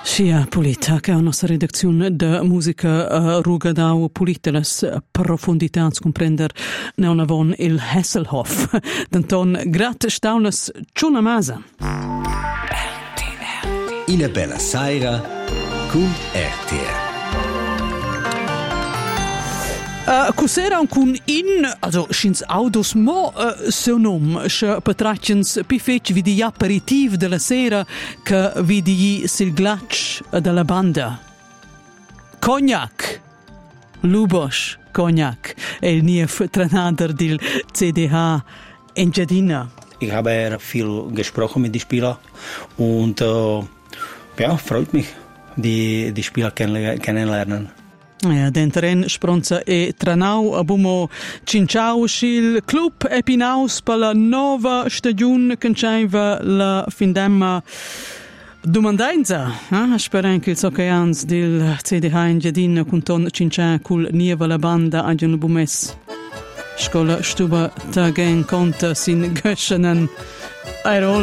Sia Polita, che è la nostra redazione di musica rugadau Polita, les profondità comprender neonavon il Hasselhoff. D'Anton grat staunes Ciuna Masa. Una bella saira con RTR. Cos'era un also schins autos mo seu nom, che patracens pi fetch vidi aperitiv della sera che vidi sil glatsch della banda. Cognac, Lubos Cognac, il nief Trainer del CDH Engadina. Ich habe viel gesprochen mit den Spielern und freut mich, die Spieler kennenlernen. Ja, den Terren spronza e Tranau abumo cinciau il club epinaus per la nova stagione che c'aiva la findemma domandainza. Spero che il socceans del CDH Engadina con ton cincia cul nieva la banda aggiun bumes. Scola stuba tagen conta sin göschenen Airol